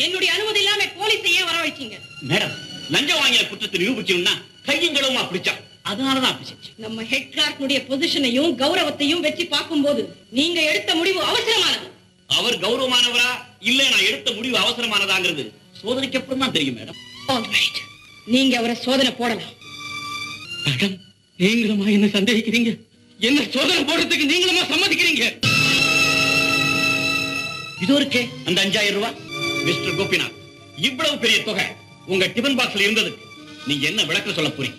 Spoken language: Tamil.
என்னுடைய அனுமதி இல்லாம போலீஸையே வரவழைச்சீங்க? மேடம், லஞ்சம் வாங்கின குற்றத்தை நிரூபிச்சோம்னா கையங்களவும் பிடிச்சா, அதனாலதான் அப்படி செஞ்சு. நம்ம ஹெட் கிளார்க்னுடைய பொசிஷனையும் கௌரவத்தையும் வச்சு பார்க்கும்போது நீங்க எடுத்த முடிவு அவசரமானது. அவர் கௌரவமானவரா இல்ல நான் எடுத்த முடிவு அவசரமானதாங்கிறது சோதனைக்கு அப்புறம் தான் தெரியும் மேடம். ஆல்ரைட், நீங்க அவரை சோதனை போடலாம். மேடம், நீங்களுமா என்ன சந்தேகிக்கிறீங்க? என்ன சோதனை போடுறதுக்கு நீங்களுமா சம்மதிக்கிறீங்க? இது இருக்கே அந்த 5000 ரூபாய். மிஸ்டர் கோபிநாத், இவ்வளவு பெரிய தொகை உங்க டிபன் பாக்ஸ்ல இருந்ததுக்கு நீங்க என்ன விளக்கம் சொல்ல போறீங்க?